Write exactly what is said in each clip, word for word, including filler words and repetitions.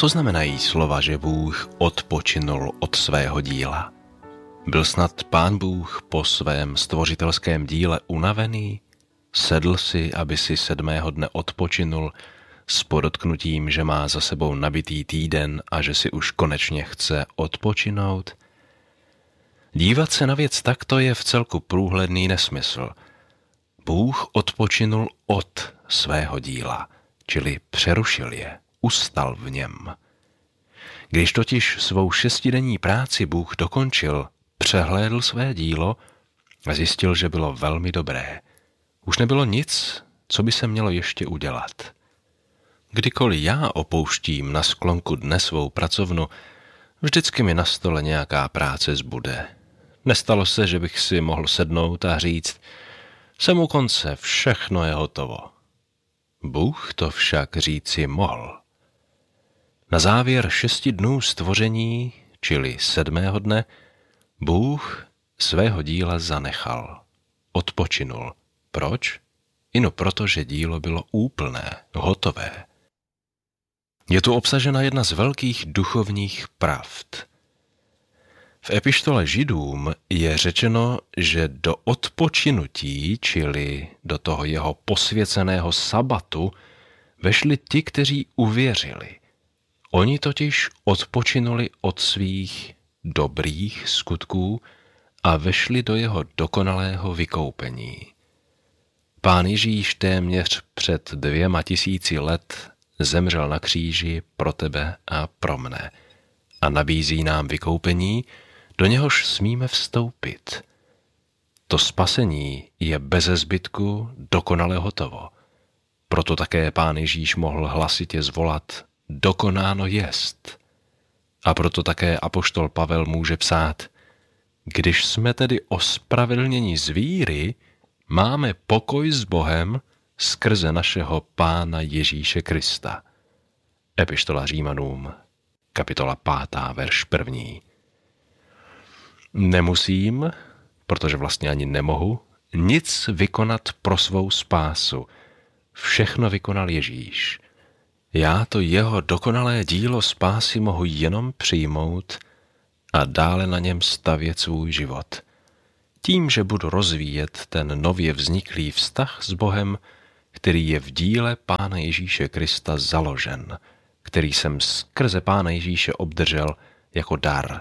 Co znamenají slova, že Bůh odpočinul od svého díla? Byl snad Pán Bůh po svém stvořitelském díle unavený? Sedl si, aby si sedmého dne odpočinul s podotknutím, že má za sebou nabitý týden a že si už konečně chce odpočinout? Dívat se na věc takto je vcelku průhledný nesmysl. Bůh odpočinul od svého díla, čili přerušil je, ustal v něm. Když totiž svou šestidenní práci Bůh dokončil, přehlédl své dílo a zjistil, že bylo velmi dobré. Už nebylo nic, co by se mělo ještě udělat. Kdykoliv já opouštím na sklonku dne svou pracovnu, vždycky mi na stole nějaká práce zbude. Nestalo se, že bych si mohl sednout a říct, jsem u konce, všechno je hotovo. Bůh to však říci mohl. Na závěr šesti dnů stvoření, čili sedmého dne, Bůh svého díla zanechal, odpočinul. Proč? Ino proto, že dílo bylo úplné, hotové. Je tu obsažena jedna z velkých duchovních pravd. V epištole Židům je řečeno, že do odpočinutí, čili do toho jeho posvěceného sabatu, vešli ti, kteří uvěřili. Oni totiž odpočinuli od svých dobrých skutků a vešli do jeho dokonalého vykoupení. Pán Ježíš téměř před dvěma tisíci let zemřel na kříži pro tebe a pro mne a nabízí nám vykoupení, do něhož smíme vstoupit. To spasení je beze zbytku dokonale hotovo. Proto také Pán Ježíš mohl hlasitě zvolat dokonáno jest. A proto také apoštol Pavel může psát, když jsme tedy ospravedlněni z víry, máme pokoj s Bohem skrze našeho Pána Ježíše Krista. Epištola Římanům, kapitola pátá, verš první. Nemusím, protože vlastně ani nemohu, nic vykonat pro svou spásu. Všechno vykonal Ježíš. Já to jeho dokonalé dílo spásy mohu jenom přijmout a dále na něm stavět svůj život. Tím, že budu rozvíjet ten nově vzniklý vztah s Bohem, který je v díle Pána Ježíše Krista založen, který jsem skrze Pána Ježíše obdržel jako dar.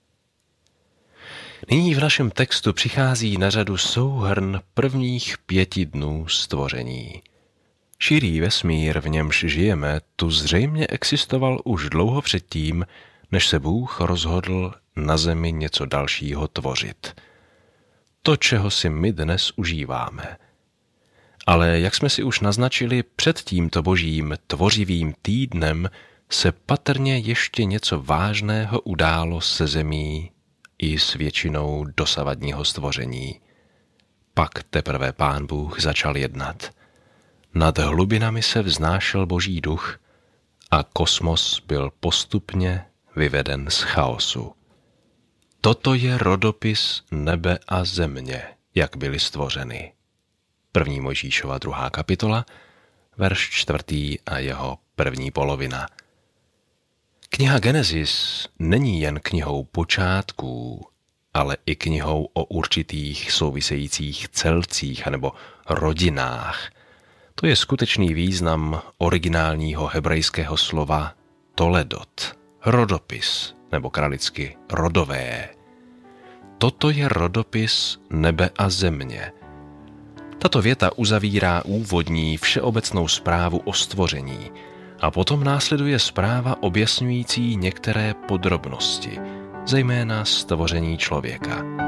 Nyní v našem textu přichází na řadu souhrn prvních pěti dnů stvoření. Širý vesmír, v němž žijeme, tu zřejmě existoval už dlouho předtím, než se Bůh rozhodl na zemi něco dalšího tvořit. To, čeho si my dnes užíváme. Ale jak jsme si už naznačili, před tímto božím tvořivým týdnem se patrně ještě něco vážného událo se zemí i s většinou dosavadního stvoření. Pak teprve Pán Bůh začal jednat. Nad hlubinami se vznášel boží duch a kosmos byl postupně vyveden z chaosu. Toto je rodopis nebe a země, jak byly stvořeny. První Mojžíšova druhá kapitola, verš čtvrtý a jeho první polovina. Kniha Genesis není jen knihou počátků, ale i knihou o určitých souvisejících celcích anebo rodinách. To je skutečný význam originálního hebrejského slova toledot, rodopis, nebo kralicky rodové. Toto je rodopis nebe a země. Tato věta uzavírá úvodní všeobecnou zprávu o stvoření a potom následuje zpráva objasňující některé podrobnosti, zejména stvoření člověka.